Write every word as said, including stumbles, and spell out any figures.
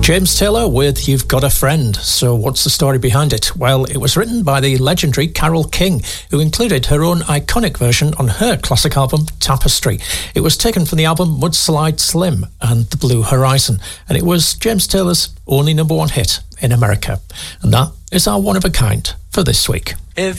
James Taylor with You've Got a Friend. So what's the story behind it? Well, it was written by the legendary Carole King, who included her own iconic version on her classic album Tapestry. It was taken from the album Mudslide Slim and The Blue Horizon, and it was James Taylor's only number one hit in America. And that is our one of a kind for this week. If